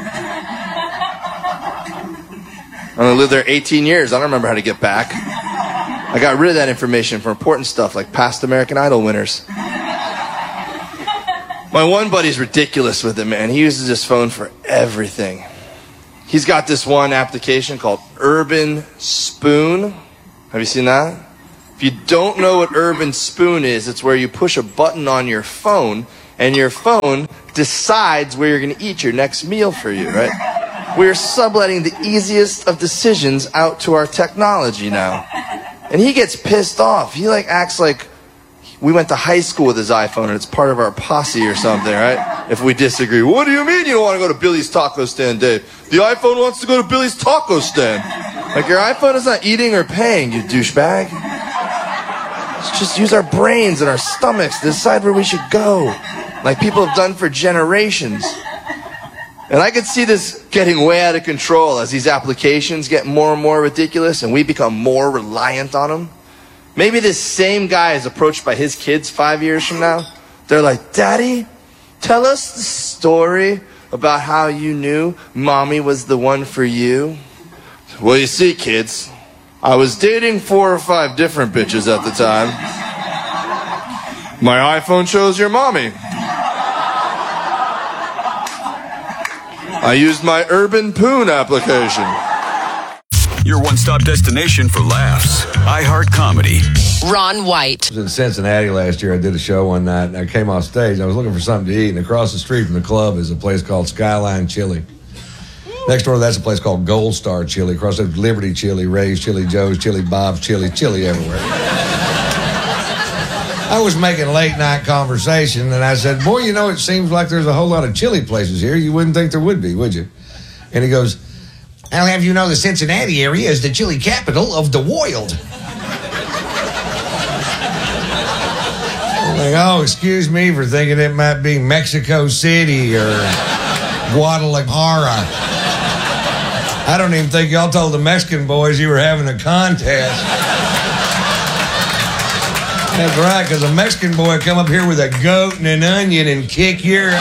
I only lived there eighteen years. I don't remember how to get back. I got rid of that information for important stuff like past American Idol winners. My one buddy's ridiculous with it, man. He uses his phone for everything. He's got this one application called Urban Spoon. Have you seen that? If you don't know what Urban Spoon is, it's where you push a button on your phone and your phone decides where you're going to eat your next meal for you, right? We're subletting the easiest of decisions out to our technology now. And he gets pissed off. He like acts like we went to high school with his iPhone and it's part of our posse or something, right? If we disagree. What do you mean you don't want to go to Billy's Taco Stand, Dave? The iPhone wants to go to Billy's Taco Stand. Like, your iPhone is not eating or paying, you douchebag. Let's just use our brains and our stomachs to decide where we should go. Like people have done for generations. And I could see this getting way out of control as these applications get more and more ridiculous and we become more reliant on them. Maybe this same guy is approached by his kids five years from now. They're like, Daddy, tell us the story about how you knew mommy was the one for you. Well, you see, kids, I was dating four or five different bitches at the time. My iPhone shows your mommy. I used my Urban Poon application. Your one-stop destination for laughs. iHeart Comedy. Ron White. I was in Cincinnati last year. I did a show one night, and I came off stage. I was looking for something to eat, and across the street from the club is a place called Skyline Chili. Next door to that's a place called Gold Star Chili. Across there's Liberty Chili, Ray's Chili, Joe's Chili, Bob's Chili, chili everywhere. I was making late-night conversation, and I said, boy, you know, it seems like there's a whole lot of chili places here. You wouldn't think there would be, would you? And he goes, I'll have you know the Cincinnati area is the chili capital of the world. I'm like, oh, excuse me for thinking it might be Mexico City or Guadalajara. I don't even think y'all told the Mexican boys you were having a contest. That's right, because a Mexican boy would come up here with a goat and an onion and kick your...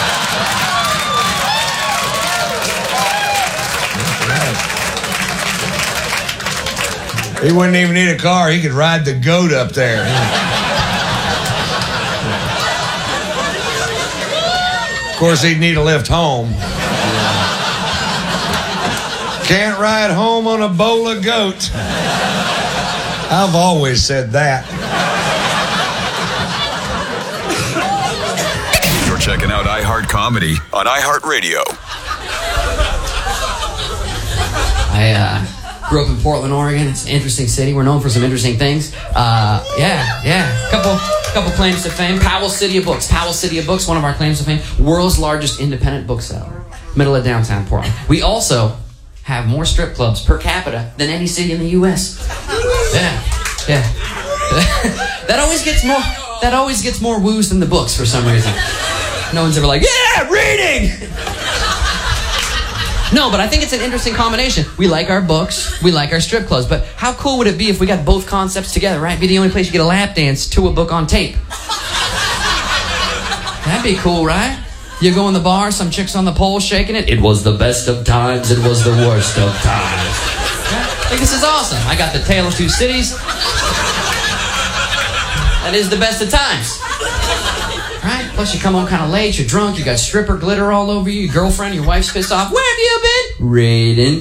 He wouldn't even need a car. He could ride the goat up there. Of course, he'd need a lift home. Can't ride home on a bowl of goat. I've always said that. You're checking out iHeart Comedy on iHeartRadio. I, uh... grew up in Portland, Oregon. It's an interesting city. We're known for some interesting things. Uh, yeah, yeah. Couple, couple claims to fame. Powell City of Books. Powell City of Books, one of our claims to fame. World's largest independent bookseller. Middle of downtown Portland. We also have more strip clubs per capita than any city in the U S Yeah, yeah. That always gets more. That always gets more woos than the books for some reason. No one's ever like, yeah, reading. No, but I think it's an interesting combination. We like our books, we like our strip clubs, but how cool would it be if we got both concepts together, right? Be the only place you get a lap dance to a book on tape. That'd be cool, right? You go in the bar, some chick's on the pole shaking it. It was the best of times, it was the worst of times. I think this is awesome. I got the Tale of Two Cities. That is the best of times. Right? Plus you come home kind of late, you're drunk, you got stripper glitter all over you, your girlfriend, your wife's pissed off. Where have you been? Raiding.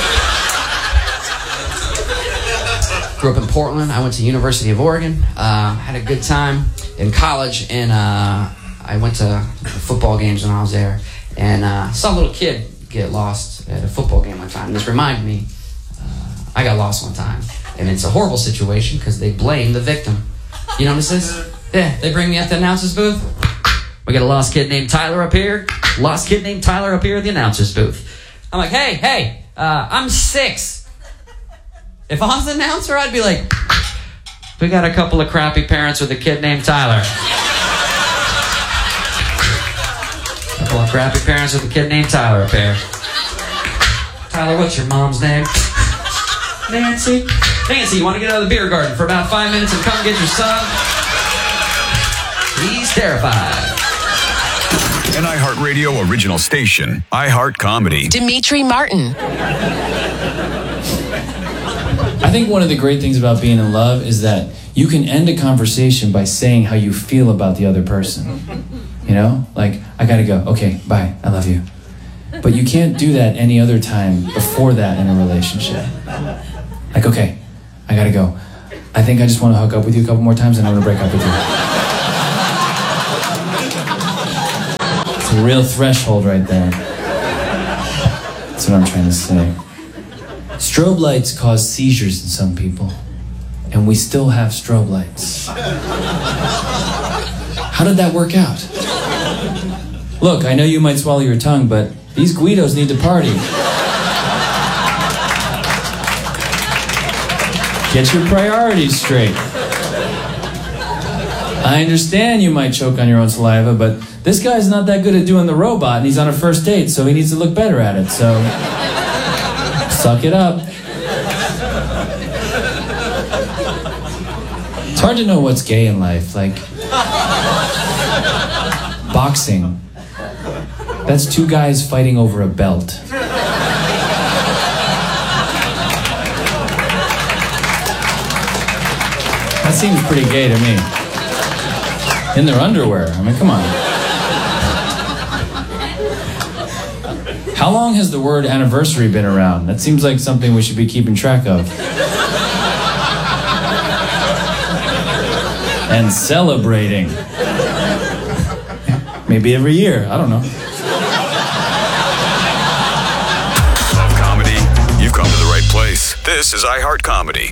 Grew up in Portland. I went to University of Oregon. Uh, had a good time in college, and uh, I went to football games when I was there, and uh, saw a little kid get lost at a football game one time. And this reminded me, uh, I got lost one time, and it's a horrible situation because they blame the victim. You know what this is? Yeah, they bring me at the announcer's booth. We got a lost kid named Tyler up here. Lost kid named Tyler up here at the announcer's booth. I'm like, hey, hey, uh, I'm six. If I was the announcer, I'd be like, we got a couple of crappy parents with a kid named Tyler. A couple of crappy parents with a kid named Tyler up here. Tyler, what's your mom's name? Nancy. Nancy, you want to get out of the beer garden for about five minutes and come get your son? He's terrified. An iHeartRadio original station, iHeart Comedy. Dimitri Martin. I think one of the great things about being in love is that you can end a conversation by saying how you feel about the other person. You know? Like, I gotta go. Okay, bye. I love you. But you can't do that any other time before that in a relationship. Like, okay, I gotta go. I think I just want to hook up with you a couple more times and I'm gonna break up with you. It's a real threshold right there. That's what I'm trying to say. Strobe lights cause seizures in some people, and we still have strobe lights. How did that work out? Look, I know you might swallow your tongue, but these Guidos need to party. Get your priorities straight. I understand you might choke on your own saliva, but this guy's not that good at doing the robot, and he's on a first date, so he needs to look better at it, so suck it up. It's hard to know what's gay in life, like boxing. That's two guys fighting over a belt. That seems pretty gay to me. In their underwear. I mean, come on. How long has the word anniversary been around? That seems like something we should be keeping track of. And celebrating. Maybe every year. I don't know. Love comedy? You've come to the right place. This is iHeart Comedy.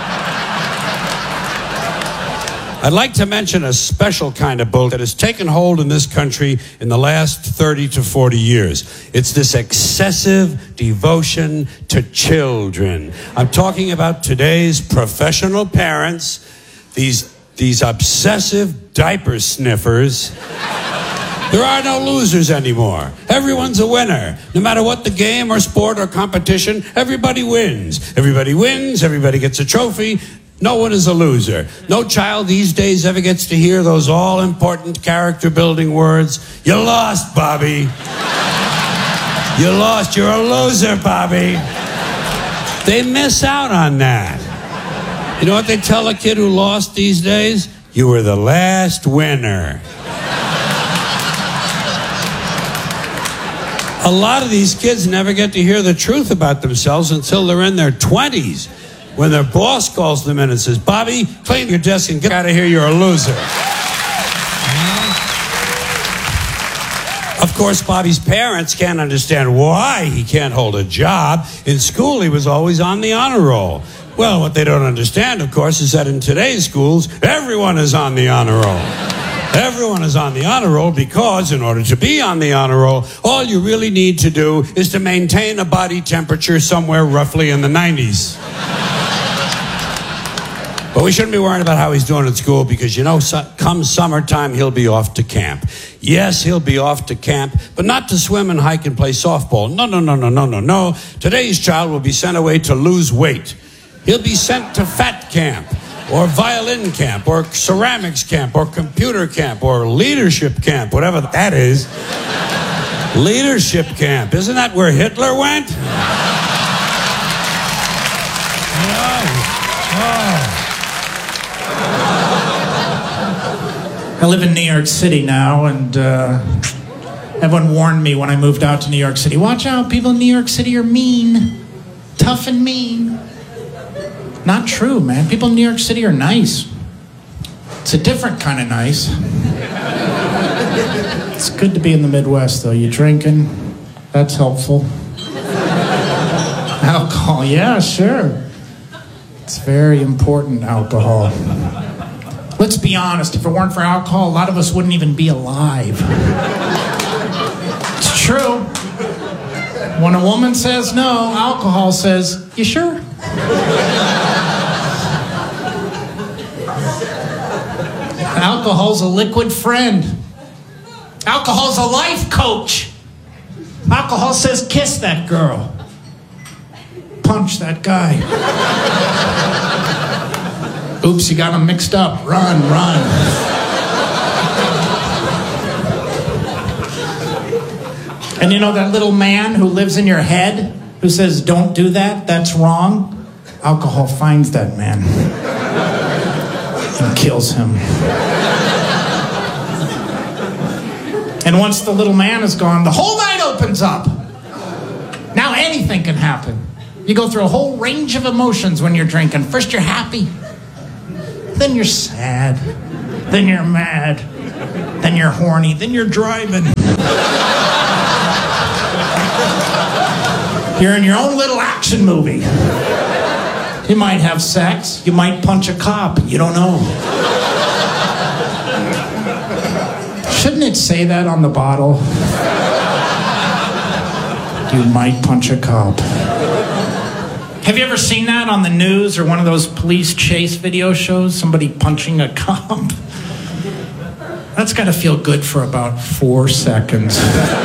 I'd like to mention a special kind of bull that has taken hold in this country in the last thirty to forty years. It's this excessive devotion to children. I'm talking about today's professional parents, these, these obsessive diaper sniffers. There are no losers anymore. Everyone's a winner. No matter what the game or sport or competition, everybody wins. Everybody wins, everybody gets a trophy. No one is a loser. No child these days ever gets to hear those all-important character-building words. You lost, Bobby. You lost. You're a loser, Bobby. They miss out on that. You know what they tell a kid who lost these days? You were the last winner. A lot of these kids never get to hear the truth about themselves until they're in their twenties. When their boss calls them in and says, Bobby, clean your desk and get out of here, you're a loser. Of course, Bobby's parents can't understand why he can't hold a job. In school, he was always on the honor roll. Well, what they don't understand, of course, is that in today's schools, everyone is on the honor roll. Everyone is on the honor roll because in order to be on the honor roll, all you really need to do is to maintain a body temperature somewhere roughly in the nineties. But we shouldn't be worrying about how he's doing at school because, you know, su- come summertime, he'll be off to camp. Yes, he'll be off to camp, but not to swim and hike and play softball. No, no, no, no, no, no, no. Today's child will be sent away to lose weight. He'll be sent to fat camp, or violin camp, or ceramics camp, or computer camp, or leadership camp, whatever that is. Leadership camp. Isn't that where Hitler went? Oh. Oh. I live in New York City now, and uh, everyone warned me when I moved out to New York City. Watch out, people in New York City are mean. Tough and mean. Not true, man. People in New York City are nice. It's a different kind of nice. It's good to be in the Midwest, though. You drinking? That's helpful. Alcohol, yeah, sure. It's very important, alcohol. Let's be honest, if it weren't for alcohol, a lot of us wouldn't even be alive. It's true. When a woman says no, alcohol says, you sure? Alcohol's a liquid friend. Alcohol's a life coach. Alcohol says, kiss that girl. Punch that guy. Oops, you got them mixed up. Run, run. And you know that little man who lives in your head who says, don't do that, that's wrong? alcohol finds that man and kills him. And once the little man is gone, the whole night opens up. Now anything can happen. You go through a whole range of emotions when you're drinking. First you're happy, then you're sad, then you're mad, then you're horny, then you're driving. You're in your own little action movie. You might have sex, you might punch a cop, you don't know. Shouldn't it say that on the bottle? You might punch a cop. Have you ever seen that on the news or one of those police chase video shows? Somebody punching a cop? That's got to feel good for about four seconds.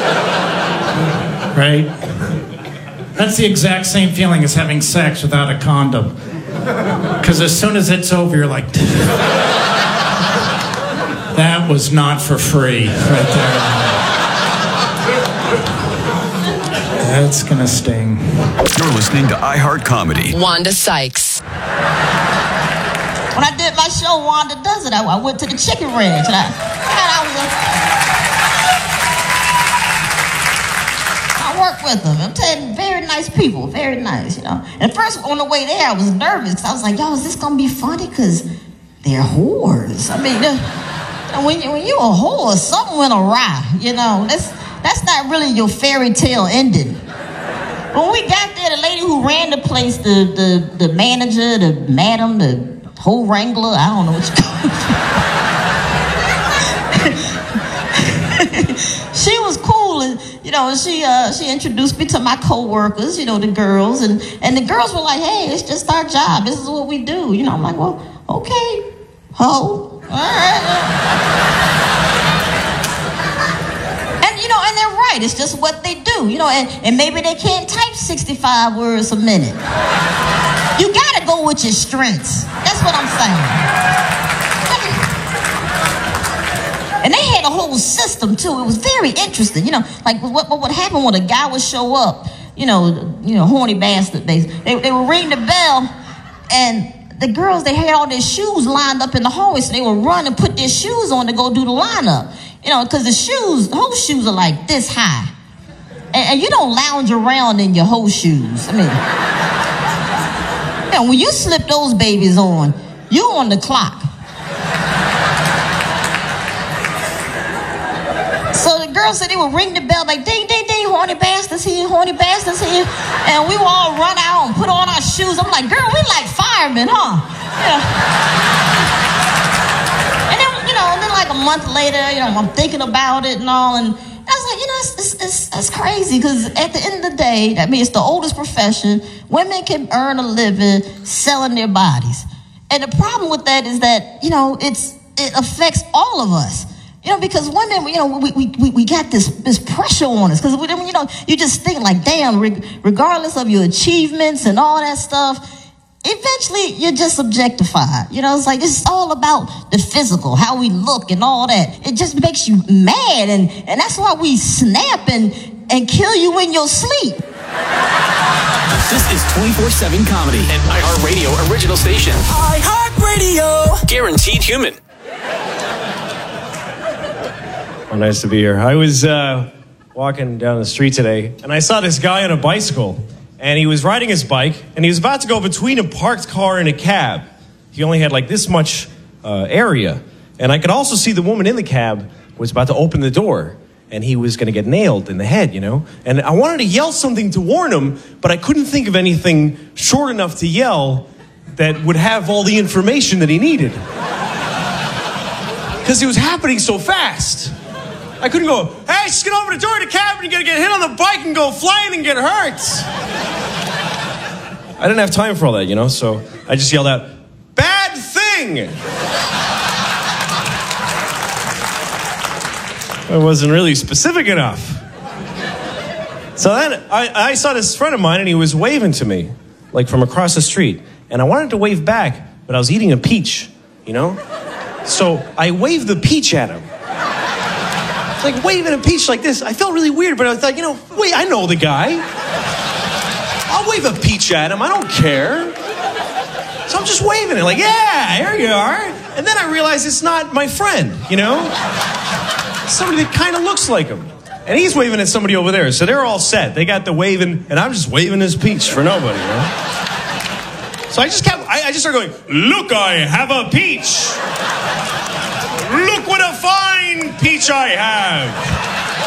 Right? That's the exact same feeling as having sex without a condom. Because as soon as it's over, you're like, that was not for free right there. That's gonna sting. You're listening to iHeart Comedy. Wanda Sykes. When I did my show, Wanda Does It, I, I went to the chicken ranch. And I, and I, was a, I worked with them. I'm telling you, very nice people, very nice, you know. And first, on the way there, I was nervous because I was like, yo, is this gonna be funny? Because they're whores. I mean, when, you, when you're a whore, something went awry, you know. That's, that's not really your fairy tale ending. When we got there, the lady who ran the place, the, the, the manager, the madam, the whole wrangler, I don't know what you call it. She was cool, and you know, she uh, she introduced me to my co-workers, you know, the girls, and, and the girls were like, hey, it's just our job. This is what we do. You know, I'm like, well, okay, ho, all right. You know, and they're right. It's just what they do. You know, and, and maybe they can't type sixty-five words a minute. You gotta go with your strengths. That's what I'm saying. And they had a whole system too. It was very interesting. You know, like what what would happen when a guy would show up? You know, you know, horny bastard. They they, they would ring the bell, and the girls, they had all their shoes lined up in the hallway, so they would run and put their shoes on to go do the lineup. You know, because the shoes, the whole shoes are like this high. And, and you don't lounge around in your whole shoes. I mean, you know, when you slip those babies on, you're on the clock. So the girls said they would ring the bell like, ding, ding, ding, horny bastards here, horny bastards here. And we would all run out and put on our shoes. I'm like, girl, we like firemen, huh? Yeah. And then, you know, and then like a month later, you know, I'm thinking about it and all, and I was like, you know, it's, it's, it's, it's crazy, because at the end of the day, I mean, it's the oldest profession. Women can earn a living selling their bodies. And the problem with that is that, you know, it's it affects all of us. You know, because women, you know, we we we got this this pressure on us, because, you know, you just think like, damn, regardless of your achievements and all that stuff, eventually you're just objectified. You know, it's like, it's all about the physical, how we look and all that. It just makes you mad, and, and that's why we snap and, and kill you in your sleep. This is twenty-four seven Comedy, an iHeartRadio original station. iHeartRadio! Guaranteed human. Oh, nice to be here. I was uh, walking down the street today, and I saw this guy on a bicycle. And he was riding his bike, and he was about to go between a parked car and a cab. He only had like this much uh, area. And I could also see the woman in the cab was about to open the door, and he was going to get nailed in the head, you know? And I wanted to yell something to warn him, but I couldn't think of anything short enough to yell that would have all the information that he needed. Because it was happening so fast. I couldn't go, hey, just get over the door of the cab and you're going to get hit on the bike and go flying and get hurt. I didn't have time for all that, you know, so I just yelled out, bad thing! I wasn't really specific enough. So then I, I saw this friend of mine, and he was waving to me, like from across the street. And I wanted to wave back, but I was eating a peach, you know? So I waved the peach at him. Like waving a peach like this. I felt really weird, but I thought, you know, wait, I know the guy. I'll wave a peach at him. I don't care. So I'm just waving it like, yeah, here you are. And then I realize it's not my friend, you know? It's somebody that kind of looks like him. And he's waving at somebody over there. So they're all set. They got the waving, and I'm just waving this peach for nobody, you know? So I just kept, I, I just started going, look, I have a peach. Look what a fine peach I have.